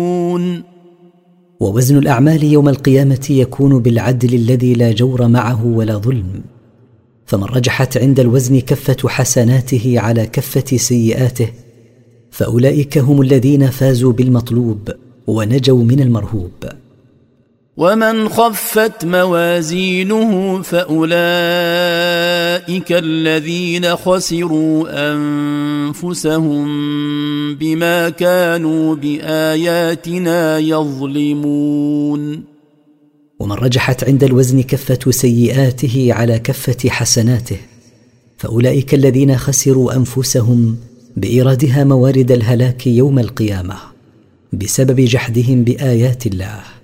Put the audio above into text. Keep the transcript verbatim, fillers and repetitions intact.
ووزن الأعمال يوم القيامة يكون بالعدل الذي لا جور معه ولا ظلم، فمن رجحت عند الوزن كفة حسناته على كفة سيئاته فأولئك هم الذين فازوا بالمطلوب ونجوا من المرهوب. ومن خفت موازينه فأولئك الذين خسروا أنفسهم بما كانوا بآياتنا يظلمون. ومن رجحت عند الوزن كفة سيئاته على كفة حسناته فأولئك الذين خسروا أنفسهم بإيرادها موارد الهلاك يوم القيامة بسبب جحدهم بآيات الله.